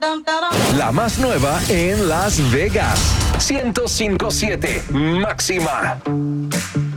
La más nueva en Las Vegas. 105.7 Máxima.